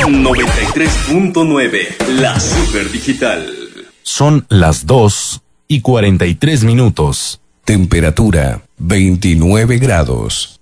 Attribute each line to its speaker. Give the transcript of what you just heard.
Speaker 1: 93.9, la super digital.
Speaker 2: Son las 2:43. Temperatura 29 grados.